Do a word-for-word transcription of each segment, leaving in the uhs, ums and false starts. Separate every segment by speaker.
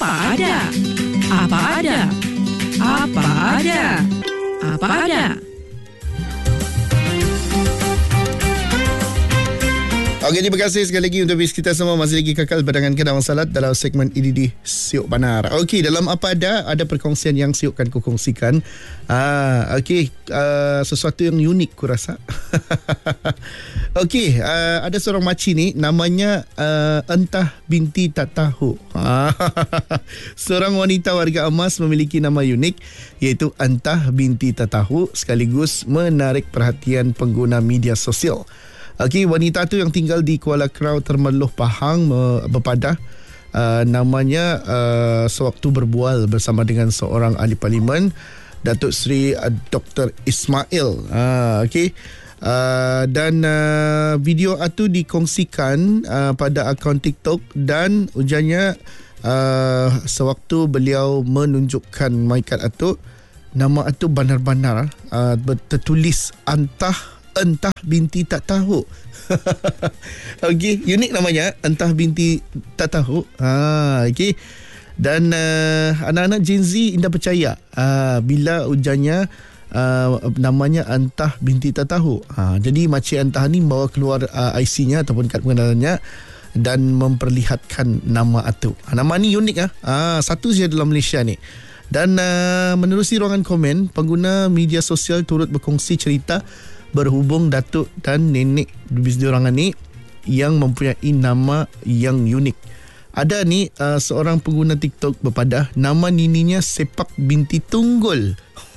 Speaker 1: Apa ada? Apa ada? Apa ada? Apa ada?
Speaker 2: Okey, terima kasih sekali lagi untuk bis kita semua masih lagi kekal berdangan Kedawang Salat dalam segmen E D D Siok Banar. Okey, dalam apa ada ada perkongsian yang Siok kan kongsikan. Ah, okey, uh, sesuatu yang unik ku rasa. Okey, uh, ada seorang makcik ni namanya uh, Entah Binti Tak Tahu. Seorang wanita warga emas memiliki nama unik iaitu Entah Binti Tak Tahu, sekaligus menarik perhatian pengguna media sosial. Okey, wanita tu yang tinggal di Kuala Krau, Termeloh, Pahang berpadah. Uh, namanya uh, sewaktu berbual bersama dengan seorang ahli parlimen, Datuk Seri uh, Doktor Ismail. Uh, Okey. Uh, dan uh, video itu dikongsikan uh, pada akaun TikTok dan ujarnya uh, sewaktu beliau menunjukkan maikat itu, nama itu benar-benar uh, tertulis Entah Entah Binti Tak Tahu. Okey, unik namanya, Entah Binti Tak Tahu. Ha, okey. Dan uh, anak-anak Gen Z indah percaya uh, bila ujarnya uh, namanya Entah Binti Tak Tahu. Ha, jadi makcik Entah ni bawa keluar uh, I C-nya ataupun kad pengenalannya dan memperlihatkan nama itu. Ha, nama ni unik ah. Ha, satu saja dalam Malaysia ni. Dan uh, menerusi ruangan komen, pengguna media sosial turut berkongsi cerita berhubung datuk dan nenek di ruangan ni yang mempunyai nama yang unik. Ada ni uh, seorang pengguna TikTok berpadah, nama nininya Sepak Binti Tunggul.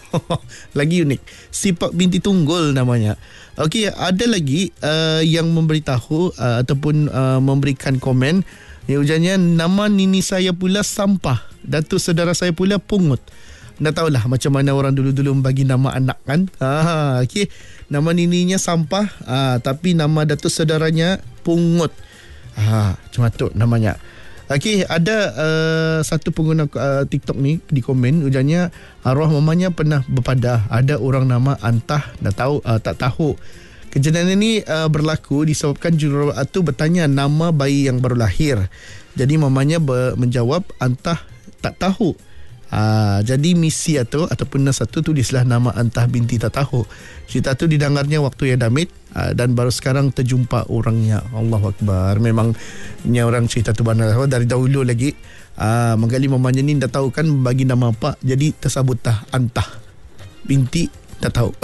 Speaker 2: Lagi unik, Sepak Binti Tunggul namanya. Okey, ada lagi uh, yang memberitahu uh, ataupun uh, memberikan komen yang ujarnya nama nini saya pula Sampah, datuk saudara saya pula Pungut. Dah tahulah macam mana orang dulu-dulu membagi nama anak kan. Ha, okey. Nama nininya Sampah, ha, tapi nama datuk saudaranya Pungut. Ha, macam tu namanya. Okey, ada uh, satu pengguna uh, TikTok ni di komen ujarnya arwah mamanya pernah berpadah ada orang nama Entah dah tahu uh, tak tahu. Kejadian ini uh, berlaku disebabkan jururawat itu bertanya nama bayi yang baru lahir. Jadi mamanya ber- menjawab Entah tak tahu. Ha, jadi misi itu ataupun nurse itu tulislah nama Entah Binti Tak Tahu. Cerita tu didengarnya waktu yang damit ha, dan baru sekarang terjumpa orangnya. Allahu Akbar. Memang ni orang cerita tu benar dari dahulu lagi. Ha, menggali mamanya ni dah tahu kan bagi nama apa, jadi tersabutlah Entah Binti Tak Tahu.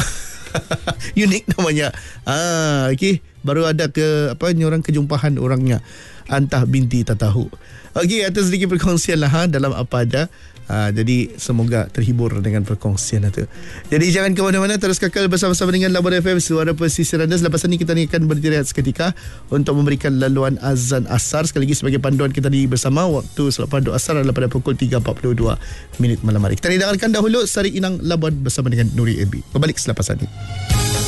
Speaker 2: Unik namanya. Ah, okey, baru ada ke apa ni orang kejumpaan orangnya Entah Binti Tak Tahu. Okey, atas sedikit perkongsian lah ha, dalam apa ada. Ha, jadi semoga terhibur dengan perkongsian itu. Jadi jangan ke mana-mana, terus kekal bersama-sama dengan Labuan F M, suara pesisir anda. Selepas ini kita akan beristirahat seketika untuk memberikan laluan azan asar. Sekali lagi sebagai panduan kita di bersama, waktu selepas doa asar adalah pada pukul tiga empat puluh dua minit malam hari. Kita dengarkan dahulu Sari Inang Labuan bersama dengan Nuri Ebi. Kembali selepas ini.